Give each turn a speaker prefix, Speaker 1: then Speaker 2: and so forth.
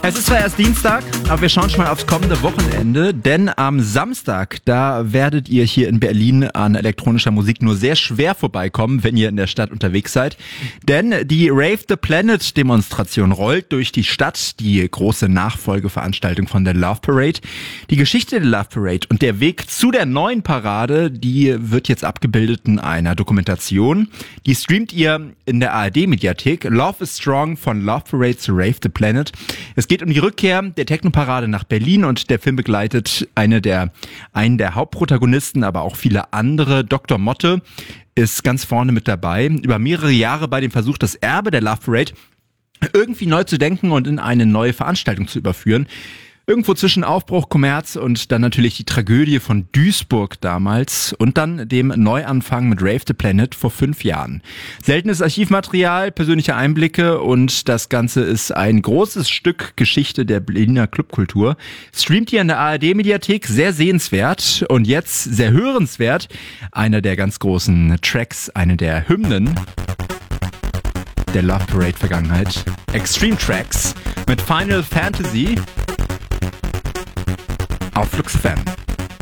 Speaker 1: Es ist zwar erst Dienstag, aber wir schauen schon mal aufs kommende Wochenende, denn am Samstag, da werdet ihr hier in Berlin an elektronischer Musik nur sehr schwer vorbeikommen, wenn ihr in der Stadt unterwegs seid. Denn die Rave the Planet Demonstration rollt durch die Stadt, die große Nachfolgeveranstaltung von der Love Parade. Die Geschichte der Love Parade und der Weg zu der neuen Parade, die wird jetzt abgebildet in einer Dokumentation. Die streamt ihr in der ARD-Mediathek. Love is Strong von Love Parade zu Rave the Planet. Es geht um die Rückkehr der Technoparade nach Berlin und der Film begleitet einen der Hauptprotagonisten, aber auch viele andere. Dr. Motte ist ganz vorne mit dabei. Über mehrere Jahre bei dem Versuch, das Erbe der Love Parade irgendwie neu zu denken und in eine neue Veranstaltung zu überführen. Irgendwo zwischen Aufbruch, Kommerz und dann natürlich die Tragödie von Duisburg damals und dann dem Neuanfang mit Rave the Planet vor 5 Jahren. Seltenes Archivmaterial, persönliche Einblicke und das Ganze ist ein großes Stück Geschichte der Berliner Clubkultur. Streamt ihr in der ARD-Mediathek, sehr sehenswert und jetzt sehr hörenswert. Einer der ganz großen Tracks, eine der Hymnen der Love Parade Vergangenheit. Extreme Tracks mit Final Fantasy auf Flux FM.